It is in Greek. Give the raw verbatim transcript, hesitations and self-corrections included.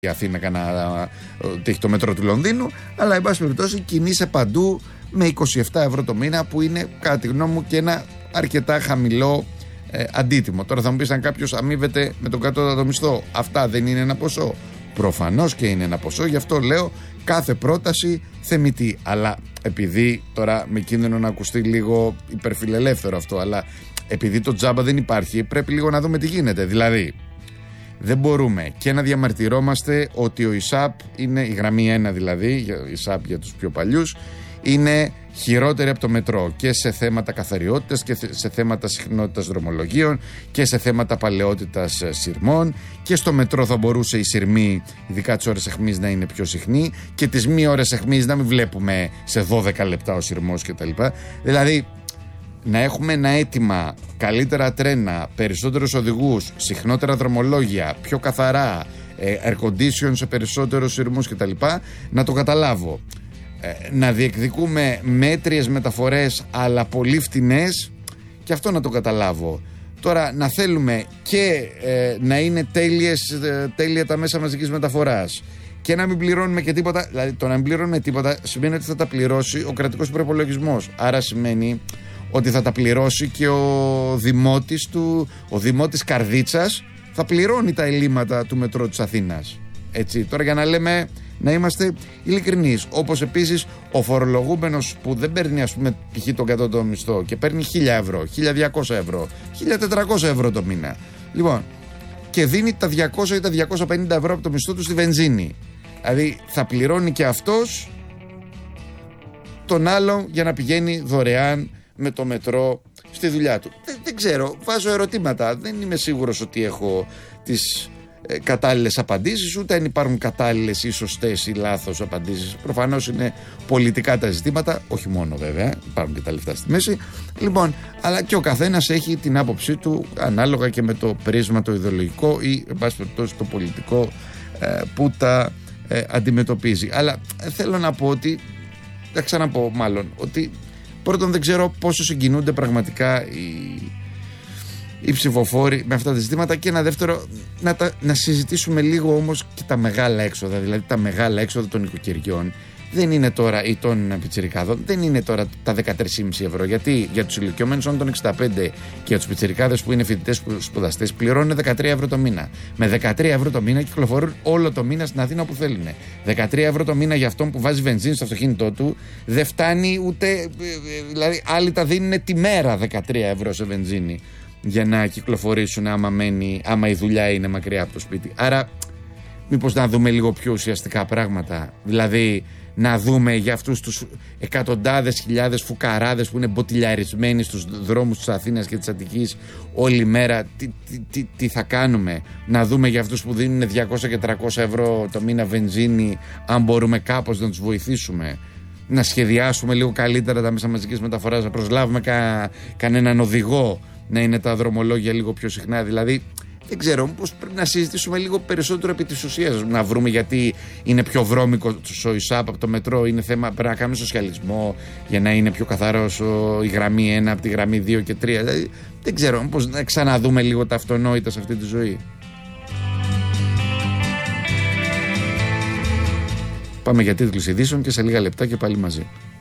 η Αθήνα κανένα, ότι έχει το μετρό του Λονδίνου, αλλά εν πάση περιπτώσει κινείσαι παντού με είκοσι επτά ευρώ το μήνα, που είναι κατά τη γνώμη μου και ένα αρκετά χαμηλό ε, αντίτιμο. Τώρα θα μου πεις, αν κάποιος αμείβεται με τον κατώτατο μισθό, αυτά δεν είναι ένα ποσό? Προφανώς και είναι ένα ποσό, γι' αυτό λέω κάθε πρόταση θεμιτή. Αλλά επειδή τώρα με κίνδυνο να ακουστεί λίγο υπερφιλελεύθερο αυτό, αλλά επειδή το τζάμπα δεν υπάρχει, πρέπει λίγο να δούμε τι γίνεται. Δηλαδή, δεν μπορούμε και να διαμαρτυρόμαστε ότι ο ΙΣΑΠ είναι, η γραμμή ένα δηλαδή, η ΙΣΑΠ για τους πιο παλιούς, είναι χειρότερη από το μετρό και σε θέματα καθαριότητας και σε θέματα συχνότητας δρομολογίων και σε θέματα παλαιότητας σειρμών, και στο μετρό θα μπορούσε η σειρμή, ειδικά τις ώρες αιχμής, να είναι πιο συχνή και τις μη ώρες αιχμής να μην βλέπουμε σε δώδεκα λεπτά ο σειρμός κτλ. Δηλαδή, να έχουμε ένα αίτημα, καλύτερα τρένα, περισσότερους οδηγούς, συχνότερα δρομολόγια, πιο καθαρά, air condition σε περισσότερους σειρμούς κτλ. Να το καταλάβω. Να διεκδικούμε μέτριες μεταφορές αλλά πολύ φτηνές, και αυτό να το καταλάβω. Τώρα να θέλουμε και ε, να είναι τέλειες, ε, τέλεια τα μέσα μαζικής μεταφοράς και να μην πληρώνουμε και τίποτα. Δηλαδή το να μην πληρώνουμε τίποτα σημαίνει ότι θα τα πληρώσει ο κρατικός προϋπολογισμός. Άρα σημαίνει ότι θα τα πληρώσει και ο δημότης του, ο δημότης Καρδίτσας θα πληρώνει τα ελλείμματα του μετρό της Αθήνας. Έτσι, τώρα για να λέμε, να είμαστε ειλικρινείς. Όπως επίσης ο φορολογούμενος που δεν παίρνει, ας πούμε, π.χ. τον κατώτατο μισθό και παίρνει χίλια ευρώ, χίλια διακόσια ευρώ, χίλια τετρακόσια ευρώ το μήνα. Λοιπόν, και δίνει τα διακόσια ή τα διακόσια πενήντα ευρώ από το μισθό του στη βενζίνη. Δηλαδή θα πληρώνει και αυτός τον άλλον για να πηγαίνει δωρεάν με το μετρό στη δουλειά του. Δεν, δεν ξέρω, βάζω ερωτήματα. Δεν είμαι σίγουρος ότι έχω τις ε, κατάλληλες απαντήσεις, ούτε αν υπάρχουν κατάλληλες ή σωστές ή λάθος απαντήσεις. Προφανώς είναι πολιτικά τα ζητήματα, όχι μόνο βέβαια, υπάρχουν και τα λεφτά στη μέση. Λοιπόν, αλλά και ο καθένας έχει την άποψή του ανάλογα και με το πρίσμα το ιδεολογικό ή εν πάση περιπτώσει το πολιτικό ε, που τα ε, αντιμετωπίζει. Αλλά ε, θέλω να πω ότι, θα ξαναπώ μάλλον, ότι πρώτον δεν ξέρω πόσο συγκινούνται πραγματικά οι, οι ψηφοφόροι με αυτά τα ζητήματα, και ένα δεύτερο να, τα, να συζητήσουμε λίγο όμως και τα μεγάλα έξοδα, δηλαδή τα μεγάλα έξοδα των οικοκυριών. Δεν είναι τώρα, ή των πιτσιρικάδων, δεν είναι τώρα τα δεκατρία κόμμα πέντε ευρώ, γιατί για τους ηλικιωμένους άνω των εξήντα πέντε και για τους πιτσιρικάδες που είναι φοιτητές σπουδαστές πληρώνουν δεκατρία ευρώ το μήνα. Με δεκατρία ευρώ το μήνα κυκλοφορούν όλο το μήνα στην Αθήνα όπου θέλουν. δεκατρία ευρώ το μήνα για αυτόν που βάζει βενζίνη στο αυτοκίνητό του δεν φτάνει ούτε. Δηλαδή, άλλοι τα δίνουν τη μέρα δεκατρία ευρώ σε βενζίνη για να κυκλοφορήσουν άμα, μένει, άμα η δουλειά είναι μακριά από το σπίτι. Άρα, μήπως να δούμε λίγο πιο ουσιαστικά πράγματα. Δηλαδή, να δούμε για αυτούς τους εκατοντάδες χιλιάδες φουκαράδες που είναι μποτιλιαρισμένοι στους δρόμους της Αθήνας και της Αττικής όλη μέρα, τι, τι, τι, τι θα κάνουμε. Να δούμε για αυτούς που δίνουν διακόσια και τριακόσια ευρώ το μήνα βενζίνη, αν μπορούμε κάπως να τους βοηθήσουμε. Να σχεδιάσουμε λίγο καλύτερα τα μέσα μαζικής μεταφοράς, να προσλάβουμε κα, κανέναν οδηγό, να είναι τα δρομολόγια λίγο πιο συχνά. Δηλαδή, δεν ξέρω, πώς πρέπει να συζητήσουμε λίγο περισσότερο επί της ουσίας. Να βρούμε γιατί είναι πιο βρώμικο ο ΙΣΑΠ από το μετρό. Είναι θέμα, πρέπει να κάνουμε σοσιαλισμό για να είναι πιο καθαρός η γραμμή ένα από τη γραμμή δύο και τρία. Δηλαδή, δεν ξέρω, πώς να ξαναδούμε λίγο τα αυτονόητα σε αυτή τη ζωή. Πάμε για τίτλους ειδήσεων και σε λίγα λεπτά και πάλι μαζί.